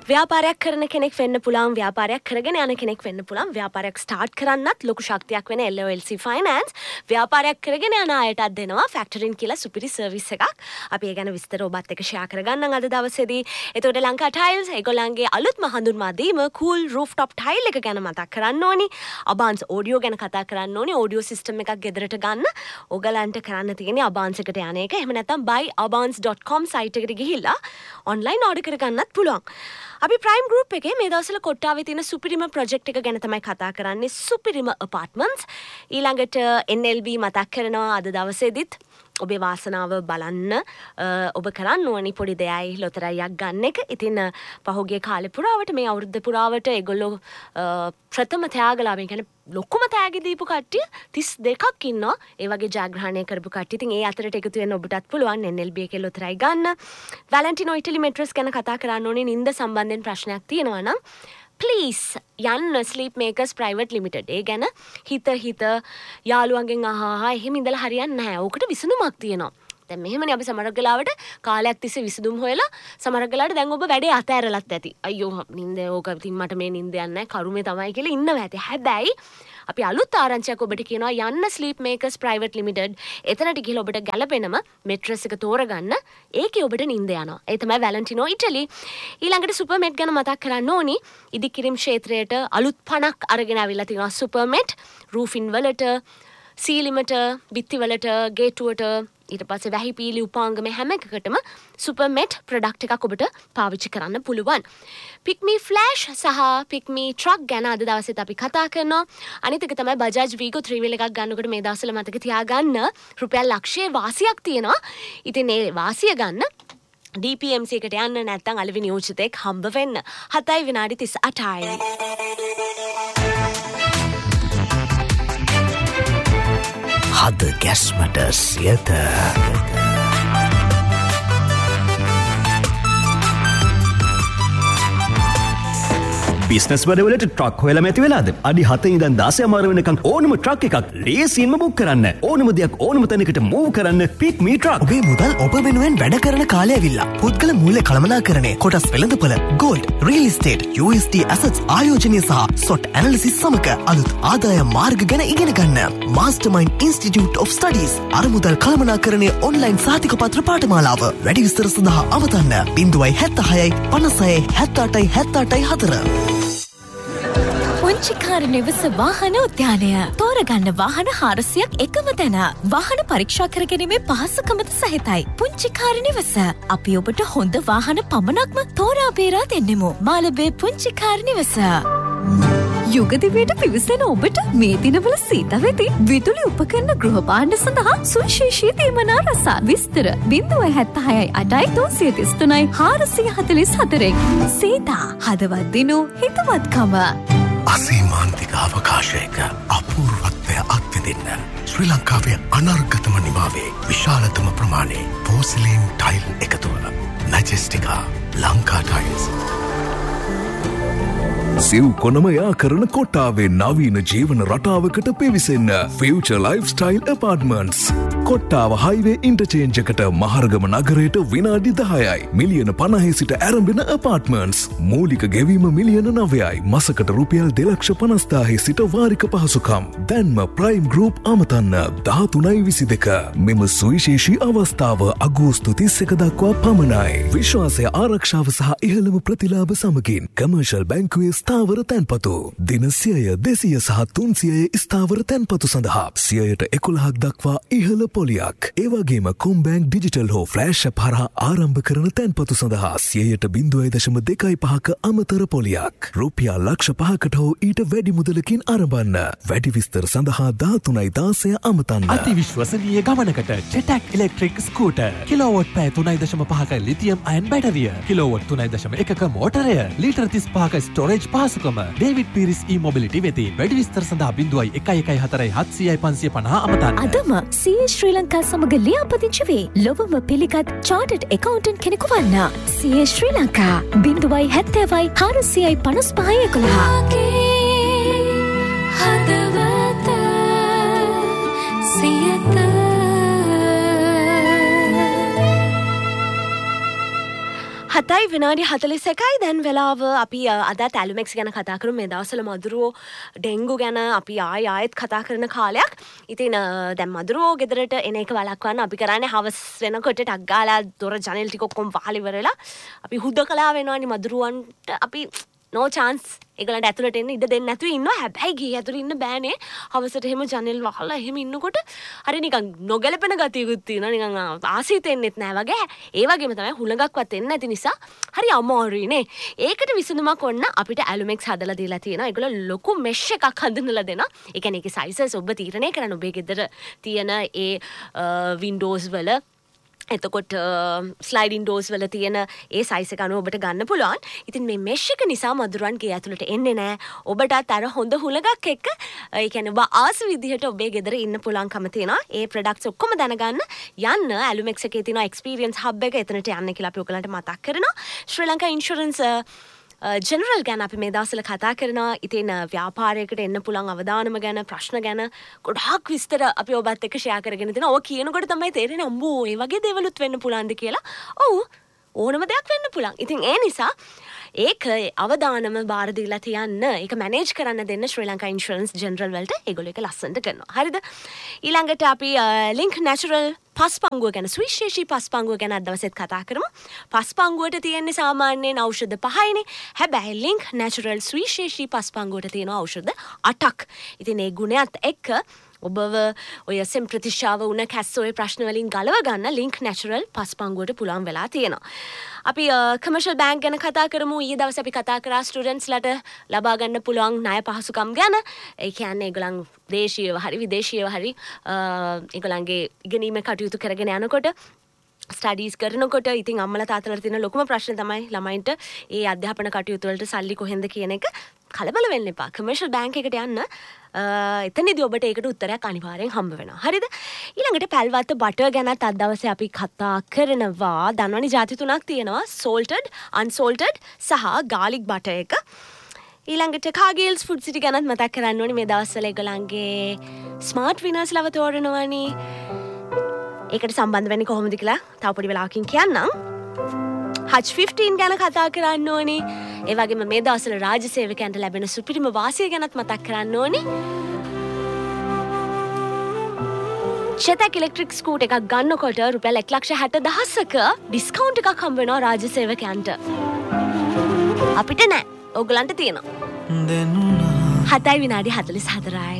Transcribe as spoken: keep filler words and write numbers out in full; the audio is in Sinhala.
ව්‍යාපාරයක් කරන කෙනෙක් වෙන්න පුළුවන්, ව්‍යාපාරයක් කරගෙන යන කෙනෙක් වෙන්න පුළුවන්, ව්‍යාපාරයක් ස්ටාර්ට් කරන්නත් ලොකු ශක්තියක් වෙන L O L C Finance ව්‍යාපාරයක් කරගෙන යන අයටත් දෙනවා ෆැක්ටරින් කියලා සුපිරි සර්විස් එකක්. අපි ඒ ගැන විස්තර ඔබත් එක්ක ෂෙයා කරගන්නම් අද දවසේදී. එතකොට ලංකා ටයිල්ස් ඒගොල්ලන්ගේ අලුත්ම හඳුන්වා දීම cool rooftop tile එක ගැන මතක් කරන්න ඕනි. Abans audio ගැන කතා කරන්න ඕනි. audio system එකක් ගෙදරට ගන්න. ඔයගලන්ට කරන්න තියෙන්නේ Abans එකට යන එක. එහෙම නැත්නම් buy abans dot com site එකට ගිහිල්ලා online order කරගන්නත් පුළුවන්. අපි ප්‍රයිම් ගෲප් එකේ මේ දවස්වල කොට්ටාවේ තියෙන සුපිරිම ප්‍රොජෙක්ට් එක ගැන තමයි කතා කරන්නේ. සුපිරිම apartments. ඊළඟට N L B මතක් කරනවා අද දවසේදීත් ඔබේ වාසනාව බලන්න ඔබ කරන්න ඕනි පොඩි දෙයයි ලොතරැයියක් ගන්න එක. ඉතින් පහුගිය කාලේ පුරාවට මේ අවුරුද්ද පුරාවට ඒගොල්ලෝ ප්‍රථම ත්‍යාගලාභයෙන් කියන්නේ ලොකුම තෑගි දීපු කට්ටිය තිස් දෙකක් ඉන්නවා. ඒ වගේ ජයග්‍රහණය කරපු කට්ටිය. ඉතින් ඒ අතරට එකතු වෙන්න ඔබටත් පුළුවන් N L B එකේ ලොතරැයි ගන්න. වැලන්ටිනෝ ඉටලි මෙට්‍රස් ගැන කතා කරන්න ඕනේ. නින්ද සම්බන්ධයෙන් ප්‍රශ්නයක් තියෙනවා නම් please යන්න Sleep Makers Private Limited. ඒ ගැන හිත හිත යාළුවන්ගෙන් අහා එහෙම ඉඳලා හරියන්නේ නැහැ. ඕකට විසඳුමක් තියෙනවා. දැන් මෙහෙමනේ අපි සමහර වෙලාවට කාලයක් තිස්සේ විසඳුම් හොයලා සමහර වෙලාවට දැන් ඔබ වැඩේ අතෑරලත් ඇති. අයියෝ නින්ද ඕක ඉතින් මට මේ නින්ද යන්නේ නැහැ. කරුමේ තමයි කියලා ඉන්නවා ඇති. හැබැයි අපි අලුත් ආරංචියක් ඔබට කියනවා යන්න Sleep Makers Private Limited. එතනට ගිහලා ඔබට ගැළපෙනම මෙට්‍රස් එක තෝරගන්න. ඒකේ ඔබට නින්ද යනවා. ඒ තමයි වැලන්ටිනෝ ඉටලි. ඊළඟට සුපර්මෙට් ගැන මතක් කරන්න ඕනි. ඉදිකිරීම් ක්ෂේත්‍රයට අලුත් පණක් අරගෙන ආවිල්ලා තිනවා සුපර්මෙට්. රූෆින් වලට, සීලිමට, බිත්ති වලට, ගේට්ටුවට ඊට පස්සේ වැහි පීලි උපාංගම හැම එකකටම සුපර්මෙට් ප්‍රොඩක්ට් එකක් ඔබට පාවිච්චි කරන්න පුළුවන්. පික්මි ෆ්ලෑෂ් සහ පික්මි ට්‍රක් ගැන අද දවසේත් අපි කතා කරනවා. අනිත් එක තමයි බජාජ් වීගෝ three wheel එකක් ගන්නකොට මේ දවස්වල මතක තියාගන්න රුපියල් ලක්ෂයේ වාසියක් තියෙනවා. ඉතින් ඒ වාසිය ගන්න D P M C එකට යන්න නැත්නම් අලෙවි නියෝජිතෙක් හම්බ වෙන්න. හතයි විනාඩි තිස් අටයි. හද ගැස්මට සියත බිස්නස් වැඩවලට ට්‍රක් හොයලා මැති වෙලාද? අඩි හත ඉඳන් දාසය අමාර වෙනකන් ඕනම ට්‍රක් එකක් ලේසියෙන්ම බුක් කරන්න. ඕනම දෙයක් ඕනම තැනකට මූව් කරන්න පික් මී ට්‍රක්. ඔබේ මුදල් ඔබ වෙනුවෙන් වැඩ කරන කාලය ඇවිල්ලා. පුද්ගල මූල්‍ය කළමනාකරණය, කොටස් වෙළඳපොළ, gold, real estate, U S D assets ආයෝජනය සහ සොට් ඇනලිසිස් සමග අලුත් ආදායම් මාර්ග ගැන ඉගෙන ගන්න. Mastermind Institute of Studies අරමුදල් කළමනාකරණය online සාතික පත්‍ර පාඨමාලාව. වැඩි විස්තර සඳහා අවතන්න ज़ीरो सात छह पाँच छह सात आठ सात आठ चार. පුංචිකාර නිවස වාහන උද්‍යානය තෝරගන්න වාහන හාරසියක් එකම තැන. වාහන පරීක්ෂා කර ගැනීමේ පහසුකමද සහිතයි. පුංචිකාර නිවස අපි ඔබට හොඳ වාහන පමණක්ම තෝරා බේරා දෙන්නෙමු. මාළඹේ පුංචිකාර නිවස. යුගදිවයට පිවිසෙන ඔබට මේ දිනවල සීත වෙති විදුලි උපකරණ ගෘහ භාණ්ඩ සඳහා සුවිශේෂී තීමනා රස. විස්තර ज़ीरो सात छह आठ तीन तीन तीन चार चार चार चार. සීතා හදවත් දිනු හිතවත්කම. අසීමාන්තික අවකාශයක අපූර්වත්වය අත්විඳින්න ශ්‍රී ලංකාවේ අනර්ගතම නිමාවේ විශාලතම ප්‍රමාණයේ පෝසිලීන් ටයිල් එකතුව මැජෙස්ටිකා ලංකා ටයිල්ස්. සිව් කොනම යා කරන කොට්ටාවේ නවීන ජීවන රටාවකට පිවිසෙන්න future lifestyle ඇපාර්ට්මන්ට්ස්. Kottawa highway interchange එකට මහරගම නගරයට විනාඩි දහයයි. මිලියන පනහේ සිට ආරම්භන ඇපාර්ට්මන්ට්ස්. මූලික ගෙවීම මිලියන නවයයි. මාසකට රුපියල් දෙලක්ෂ පනස්දාහේ සිට වාරික පහසුකම්. දැන්ම ප්‍රයිම් ගෲප් අමතන්න දහතුනයි විසි දෙක. මෙම සුවිශේෂී අවස්ථාව අගෝස්තු තිස් එක දක්වා පමණයි. විශ්වාසය ආරක්ෂාව සහ ඉහළම ප්‍රතිලාභ සමගින් කමර්ෂල් බැංකුවේ ස්ථාවර තැන්පතු. දින සියය දෙසිය සහ තුන්සියය ස්ථාවර තැන්පතු සඳහා සියයට එකොළහක් දක්වා ඉහළ පොලියක්. ඒවගේම කොම්බෑන්ක් ඩිජිටල් හෝ ෆ්ලෑෂ් ඇප් හරහා ආරම්භ කරන තැන්පතු සඳහා සියයට බිංදුවයි දශම දෙකයි පහක අමතර පොලියක්. රුපියල් ලක්ෂ පහකට හෝ ඊට වැඩි මුදලකින් ආරම්භන්න. වැඩි විස්තර සඳහා දහතුනයි දාසය අමතන්න. අති විශ්වසනීය ගමනකට ජෙටැක් ඉලෙක්ට්‍රික් ස්කූටර්. කිලෝවොට් පැය තුනයි දශම පහක ලිතියම් අයන් බැටරිය. කිලෝවොට් තුනයි දශම එකක මෝටරය. ලීටර් තිස් පහක ස්ටෝරේජ් පහසුකම. ඩේවිඩ් පීරිස් ඊ මොබිලිටි වෙතින්. වැඩි විස්තර සඳහා බිංදුවයි එකයි එකයි හතරයි හත්සියයි පන්සිය පනහ අමතන්න. අදම C A ශ්‍රී ලංකා සමග ලියාපදිංචි වේ. ලොවම පිළිගත් චාර්ටර්ඩ් ඇකවුන්ටන්ට් කෙනෙකු වන්න. C A ශ්‍රී ලංකා බිංදුවයි හැත්තෑවයි හාරසියයි පනස් පහයි එකොළහ. හදවත සියත හතයි විනාඩි හතලිස් එකයි දැන් වෙලාව අපි අදත් ඇලුමෙක්ස් ගැන කතා කරමු. මේ දවස්වල මදුරුවෝ ඩෙන්ගු ගැන අපි ආය ආයෙත් කතා කරන කාලයක්. ඉතින් දැන් මදුරුවෝ ගෙදරට එන එක වළක්වන්න අපි කරන්නේ හවස් වෙනකොට ටක් ගාලා දොර ජනෙල් ටික ඔක්කොම වහලා ඉවරලා අපි හුදකලා වෙනවනේ මදුරුවන්ට අපි no chance ඒගොල්ලන්ට ඇතුළට එන්න ඉඩ දෙන්නේ නැතුව ඉන්නවා. හැබැයි ගියේ ඇතුළේ ඉන්න බෑනේ. හවසට එහෙම ජනෙල් වහලා එහෙම ඉන්නකොට හරි නිකන් නොගැලපෙන ගතියකුත් තියෙනවා. නිකන් ආසීත එන්නෙත් නෑ වගේ. ඒ වගේම තමයි හුලඟක්වත් එන්නේ නැති නිසා හරි අමාරුයි නේ. ඒකට විසඳුමක් ඔන්න අපිට ඇලුමෙක්ස් හදලා දීලා තියෙනවා. ඒගොල්ලෝ ලොකු මෙෂ් එකක් හඳුන්වලා දෙනවා. ඒ කියන්නේ ඒකේ සයිසස් ඔබ තීරණය කරන්න ඔබේ ගෙදර තියෙන ඒ වින්ඩෝස් වල එතකොට ස්ලයිඩින් ඩෝස් වල තියෙන ඒ සයිස් එක අනුව ඔබට ගන්න පුළුවන්. ඉතින් මේ මෙෂ් එක නිසා මදුරුවන් ගේ ඇතුළට එන්නේ නැහැ. ඔබටත් අර හොඳ හුලඟක් එක්ක ඒ කියන්නේ ඔබ ආස විදිහට ඔබේ ගෙදර ඉන්න පුළුවන්කම තියෙනවා. ඒ ප්‍රොඩක්ට්ස් ඔක්කොම දැනගන්න යන්න ඇලුමෙක්ස් එකේ තියෙන එක්ස්පීරියන්ස් හබ් එක එතනට යන්න කියලා අපි ඔයගලන්ට මතක් කරනවා. ශ්‍රී ලංකා ඉන්ෂුරන්ස් ජෙනරල් ගැන අපි මේ දවස්වල කතා කරනවා. ඉතින් ව්‍යාපාරයකට එන්න පුළුවන් අවදානම ගැන ප්‍රශ්න ගැන ගොඩාක් විස්තර අපි ඔබත් එක්ක ෂෙයා කරගෙන තියෙනවා. ඔය කියනකොට තමයි තේරෙන්නේ අම්බෝ ඒ වගේ දේවලුත් වෙන්න පුළුවන්ද කියලා. ඔව් ඕනම දෙයක් වෙන්න පුළුවන්. ඉතින් ඒ නිසා ඒක අවදානම බාර දීලා තියන්න ඒක මැනේජ් කරන්න දෙන්න ශ්‍රී ලංකා ඉන්ෂුරන්ස් ජෙනරල් වලට ඒගොල්ලෝ ඒක ලස්සනට කරනවා. හරිද? ඊළඟට අපි ලින්ක් නැචරල් පස්පංගුව ගැන සුවිශේෂී පස්පංගුව ගැන අද දවසෙත් කතා කරමු. පස්පංගුවට තියෙන්නේ සාමාන්‍යයෙන් ඖෂධ පහයිනේ. හැබැයි ලින්ක් නැචරල් සුවිශේෂී පස්පංගුවට තියෙන ඖෂධ අටක්. ඉතින් ඒ ගුණයත් එක්ක ඔබව ඔය සෙම් ප්‍රතිශාව වුණ කැස්සෝ ඔය ප්‍රශ්න වලින් ගලව ගන්න ලින්ක් නැචරල් පස්පංගුවට පුළුවන් වෙලා තියෙනවා. අපි කමර්ෂල් බැංක් ගැන කතා කරමු. ඊයේ දවසේ අපි කතා කරා ස්ටුඩන්ට්ස්ලට ලබා ගන්න පුළුවන් ණය පහසුකම් ගැන. ඒ කියන්නේ ඒගොල්ලන් දේශීයව හරි විදේශීයව හරි ඒගොල්ලන්ගේ ඉගෙනීම කටයුතු කරගෙන යනකොට ස්ටඩීස් කරනකොට ඉතින් අම්මලා තාත්තලාට තියෙන ලොකුම ප්‍රශ්නේ තමයි ළමයින්ට ඒ අධ්‍යාපන කටයුතු වලට සල්ලි කොහෙන්ද කියන එක. කලබල වෙන්න එපා. කමර්ෂල් බැංක් එකට යන්න. එතනදී ඔබට ඒකට උත්තරයක් අනිවාර්යෙන් හම්බ වෙනවා. හරිද? ඊළඟට පැල්වත්ත බටර් ගැනත් අද දවසේ අපි කතා කරනවා. දන්නවනේ ಜಾති තුනක් තියෙනවා. salted, unsalted සහ garlic butter එක. ඊළඟට කාගේල්ස් ෆුඩ් සිටි ගැනත් මතක් කරන්න ඕනේ. මේ දවස්වල ඒගොල්ලන්ගේ ස්මාර්ට් විනර්ස් ලව තෝරනවානේ. ඒකට සම්බන්ධ වෙන්නේ කොහොමද කියලා තව පොඩි වෙලාවකින් කියන්නම්. හච් ෆිෆ්ටීන් ගැන කතා කරන්න ඕනේ. ඒ වගේම මේ දවස්වල රාජ්‍ය සේවකයන්ට ලැබෙන සුපිරිම වාසිය ගැනත් මතක් කරන්න ඕනේ. චෙතක් ඉලෙක්ට්‍රික් ස්කූටර් එකක් ගන්නකොට රුපියල් එක ලක්ෂ හැට දහසක ඩිස්කවුන්ට් එකක් හම්බ වෙනවා රාජ්‍ය සේවකයන්ට. අපිට නෑ. ඕගලන්ට තියෙනවා. හතයි විනාඩි හතලිස් හතරයි.